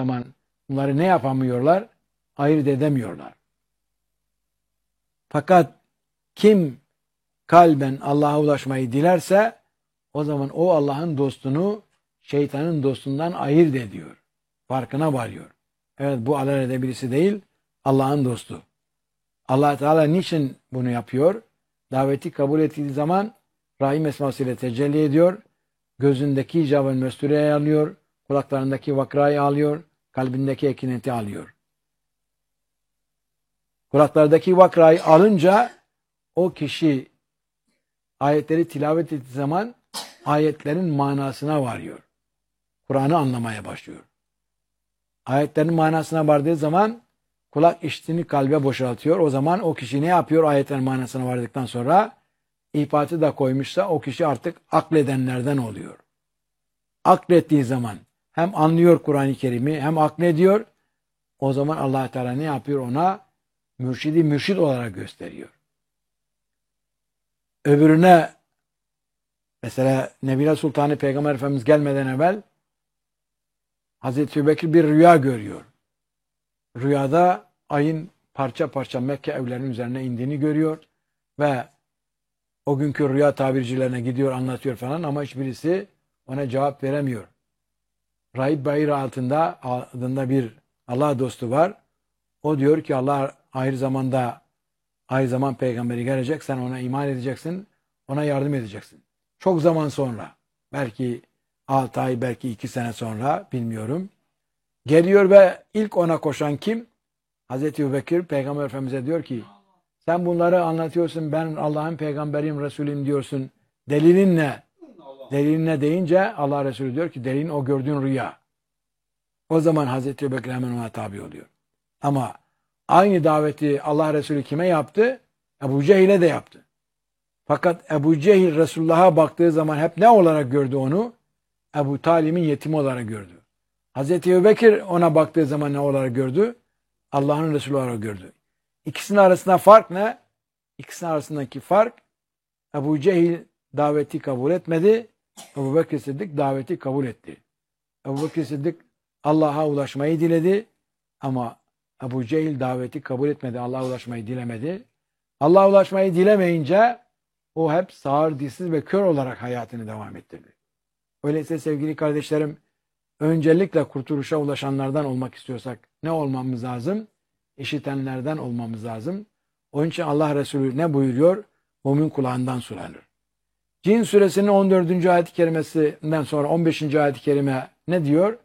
zaman bunları ne yapamıyorlar? Ayırt edemiyorlar. Fakat kim kalben Allah'a ulaşmayı dilerse o zaman o Allah'ın dostunu şeytanın dostundan ayırt ediyor. Farkına varıyor. Evet, bu alelade birisi değil, Allah'ın dostu. Allah Teala niçin bunu yapıyor? Daveti kabul ettiği zaman Rahim esmasıyla tecelli ediyor. Gözündeki icabın müstüreyi alıyor. Kulaklarındaki vakrayı alıyor. Kalbindeki ekineti alıyor. Kulaklardaki vakrayı alınca o kişi ayetleri tilavet ettiği zaman ayetlerin manasına varıyor. Kur'an'ı anlamaya başlıyor. Ayetlerin manasına vardığı zaman kulak işitini kalbe boşaltıyor. O zaman o kişi ne yapıyor? Ayetlerin manasına vardıktan sonra İhpatı da koymuşsa o kişi artık akledenlerden oluyor. Aklettiği zaman hem anlıyor Kur'an-ı Kerim'i hem aklediyor. O zaman Allah Teala ne yapıyor? Ona mürşidi mürşid olarak gösteriyor. Öbürüne mesela Nebile Sultanı Peygamber Efendimiz gelmeden evvel Hazreti Ebubekir bir rüya görüyor. Rüyada ayın parça parça Mekke evlerinin üzerine indiğini görüyor ve o günkü rüya tabircilerine gidiyor, anlatıyor falan ama hiçbirisi ona cevap veremiyor. Rahip Bahir adında bir Allah dostu var. O diyor ki Allah ahir zaman peygamberi gelecek, sen ona iman edeceksin, ona yardım edeceksin. Çok zaman sonra, belki 6 ay, belki 2 sene sonra, bilmiyorum. Geliyor ve ilk ona koşan kim? Hazreti Ebubekir Peygamber Efendimiz'e diyor ki, sen bunları anlatıyorsun, ben Allah'ın peygamberiyim, Resulüm diyorsun. Delilin ne? Delilin ne deyince Allah Resulü diyor ki, delilin o gördüğün rüya. O zaman Hazreti Ebubekir hemen ona tabi oluyor. Ama aynı daveti Allah Resulü kime yaptı? Ebu Cehil'e de yaptı. Fakat Ebu Cehil Resulullah'a baktığı zaman hep ne olarak gördü onu? Ebu Talib'in yetimi olarak gördü. Hazreti Ebubekir ona baktığı zaman ne olarak gördü? Allah'ın Resulü olarak gördü. İkisinin arasında fark ne? İkisinin arasındaki fark, Ebu Cehil daveti kabul etmedi. Ebu Bekir Sıddık daveti kabul etti. Ebu Bekir Sıddık Allah'a ulaşmayı diledi. Ama Ebu Cehil daveti kabul etmedi. Allah'a ulaşmayı dilemedi. Allah'a ulaşmayı dilemeyince o hep sağır, dilsiz ve kör olarak hayatını devam ettirdi. Öyleyse sevgili kardeşlerim, öncelikle kurtuluşa ulaşanlardan olmak istiyorsak ne olmamız lazım? İşitenlerden olmamız lazım. Onun için Allah Resulü ne buyuruyor? Mümin kulağından sulanır. Cin suresinin 14. ayet-i kerimesinden sonra 15. ayet-i kerime ne diyor?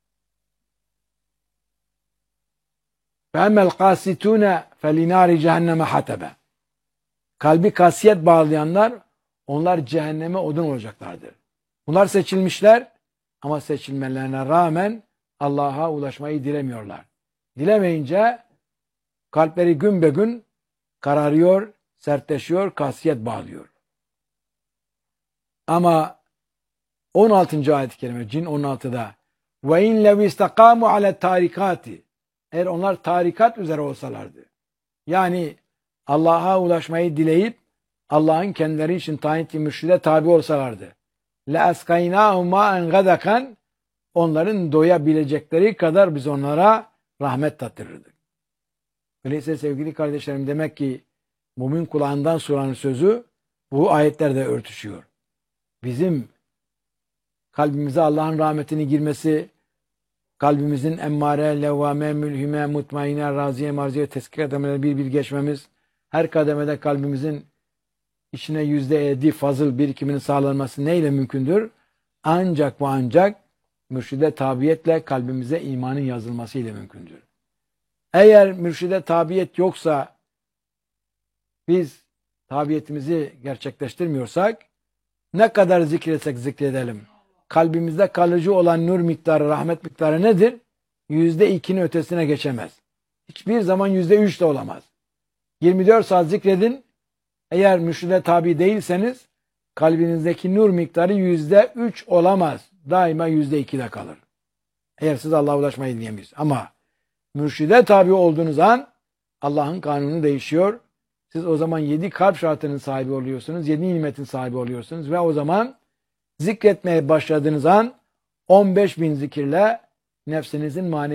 فَاَمَّا الْقَاسِتُونَ فَلِنَارِ cehenneme hatebe. Kalbi kasiyet bağlayanlar, onlar cehenneme odun olacaklardır. Bunlar seçilmişler ama seçilmelerine rağmen Allah'a ulaşmayı dilemiyorlar. Dilemeyince kalpleri gün be gün kararıyor, sertleşiyor, kasiyet bağlıyor. Ama 16. ayet-i kerime, Cin 16'da وَاِنْ لَوْ اِسْتَقَامُوا عَلَى التَّارِكَاتِ. Eğer onlar tarikat üzere olsalardı, yani Allah'a ulaşmayı dileyip Allah'ın kendileri için tayin ettiği mürşide tabi olsalardı, لَاَسْقَيْنَاهُمْ مَاً غَدَقًا. Onların doyabilecekleri kadar biz onlara rahmet tattırırdık. Öyleyse sevgili kardeşlerim, demek ki mümin kulağından sulanır sözü bu ayetlerde örtüşüyor. Bizim kalbimize Allah'ın rahmetini girmesi, kalbimizin emmare, levvame, mülhime, mutmaine, raziye, marziye, teskik kademeleri bir geçmemiz, her kademede kalbimizin içine %7 fazıl birikiminin sağlanması neyle mümkündür? Ancak ve ancak mürşide tabiyetle kalbimize imanın yazılması ile mümkündür. Eğer mürşide tabiyet yoksa, biz tabiyetimizi gerçekleştirmiyorsak, ne kadar zikretsek zikredelim, kalbimizde kalıcı olan nur miktarı, rahmet miktarı nedir? %2'nin ötesine geçemez. Hiçbir zaman %3 de olamaz. 24 saat zikredin, eğer mürşide tabi değilseniz, kalbinizdeki nur miktarı %3 olamaz. Daima %2'de kalır. Eğer siz Allah'a ulaşmayı diyemiyorsunuz. Ama mürşide tabi olduğunuz an Allah'ın kanunu değişiyor. Siz o zaman 7 kalp şartının sahibi oluyorsunuz. 7 nimetin sahibi oluyorsunuz. Ve o zaman zikretmeye başladığınız an 15.000 zikirle nefsinizin manevi